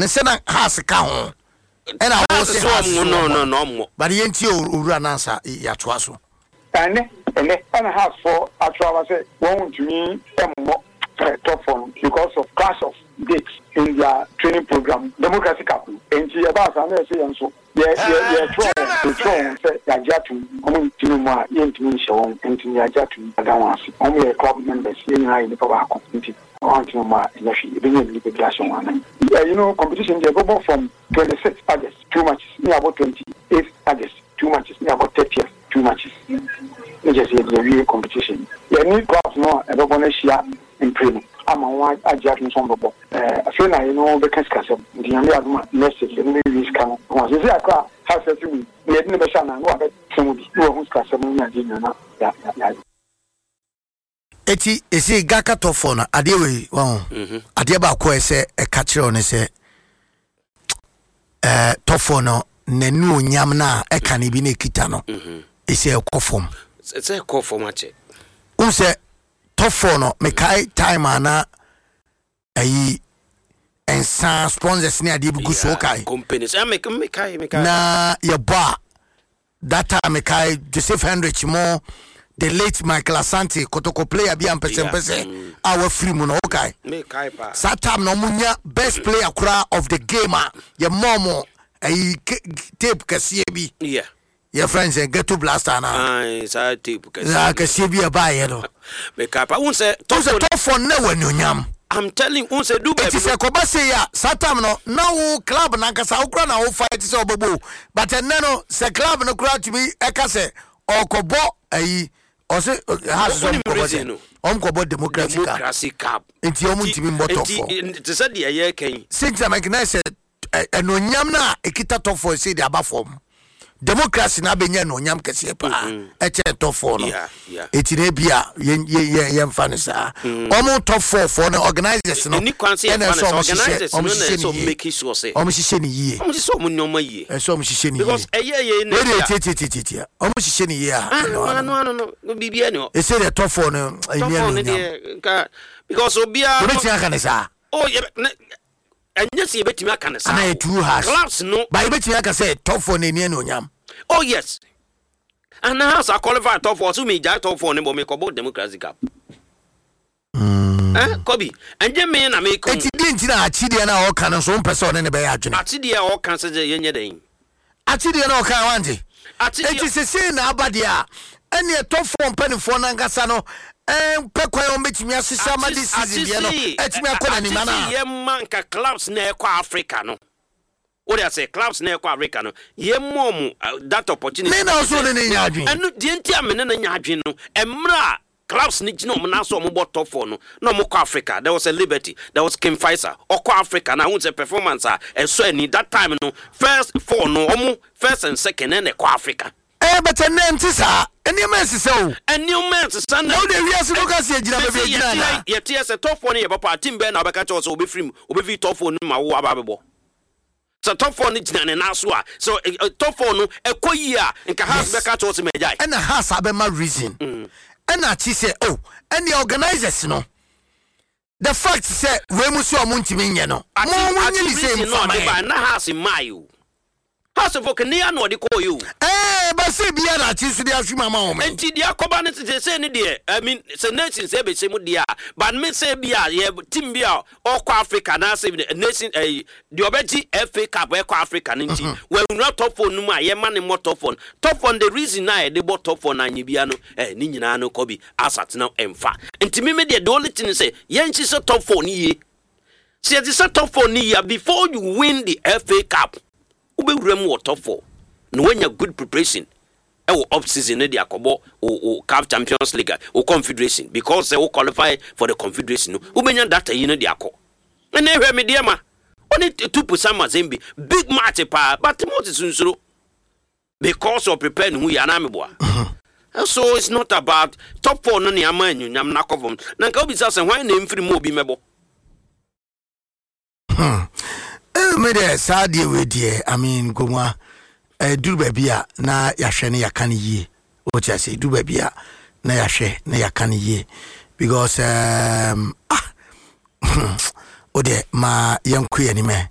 ne se na has ka ho and I was no but yenti owura nansa ya toa so and have for actual say want to me top form because of clash of dates in their training program democracy cup and about and say and so try say yajatu to ma yenti show and to yajatu agawansi only club members in high the power community want to ma competition they go from 26 August 2 matches near about 28 August 2 matches near about 30th 2 matches just the real competition you need clubs no everyone share in training I'm on adjustment on the ball I feel like the cascade the only message the news can once you say has to be we never shall know about somebody who's cascade eti esi gaka tofo na ade we ade ba ko ese e ka kire on se tofo no nanu onyam na e ka ne bi na kita no esi e kofom se kofom ache unse tofo no me kai time ana ayi ensa sponsors ni ade bugu so kai companies me kai na ya ba data me kai Joseph Hendrich mo the late Michael Asante Kotoko player bi ampese our free mu no okay me kai pa satam no munya best player kura of the game ya momo ai tape kase bi your friends get to blaster na sa tape kase bi ba ye no me kai pa unse tofo na wanyonyam I'm telling unse do be it is a kobase ya satam no now club na kasa ukra na wo fight se obobo but enno se club no kura to be ekase okobo ai ose has kobo democracy cup enti ntimi mbotofo enti se de ye kan since make na se enonyam na ekita tofo se de abafom democracy na benya enonyam kese pa eche tofo no enti na bia ye mfane sa omo tofo for the organizers no organizers no so make sure say omo hihye ni yie omo so omo nyoma yie so omo hihye ni yie because eye na titi omo hihye ni yie no bibia no e say the tofo no because obia omo tia kan sa anya se betimi aka ne sa na two has clubs no ba betimi aka say tofo na eni onyam oh yes and how so qualify tofo so me ja tofo ne bo me kobo democracy cup Kobi anje me na me ko eti di na achide na o kan so mpese one ne be ya adwene achide o kan se je yenye den achide na o kan wante achide eti se na abade a ene tofo mpanifo na ngasa no pekwa yo metimi asesa ma this season bi no etimi akona ni mana ye manka clubs na ekwa Africa no what I say clubs na ekwa Africa no ye mom that opportunity me na so ne nya adwen enu die ntia me na nya adwen no emra clubs ni gino na so mo botto for no na mo kwa Africa there was a Liberty there was King Faisal okwa Africa na won say performance so any that time no first four no omo first and second na ekwa Africa but a name tisa any man so and new man stand now the we are look as ejina be ejina na yet yes a top one e papa team be na obeka cho so obe free obe fi top one ma wo ababebo so top one jina na so a so top one no ekoyi a nka has beka cho so mejai and has abema reason and a chi say oh and the organizers no the fact say we musu omuntimi nye no mo wonyi ni say no ba na has mayu House of Okania no de call you. But say be na chi su dia hwima ma o me. Enti dia koba ne say ne de. I mean, say nation say be mu dia. But me say bia ye team bia all Africa na say nation the obeti FA Cup we Africa nti. We no top phone no ma ye ma ne mo top phone. Top phone the reason na de bo top phone anyi bia no ni nyina no kobi asat na emfa. Enti me de the only thing say ye nchi so top phone ye. Say the top phone ye before you win the FA Cup. Ube urem wo top 4 no when you good preparation e wo off season na dia kobo o Cup Champions League o Confederation because they will qualify for the Confederation no ubenya data yi na dia ko na ehwe me dia ma only 2% Mazembe big match pa but Moses Nsuro because of preparing who ya na meboa so it's not about top 4 no ne amanyu nyam na kovom na nka obi say why na mfiri mo obi mebo me de sadie we die I mean gomwa duru babia na yahwe ne yakane yie o tia say duru babia na yahwe na yakane yie because o de ma yanku ye ni me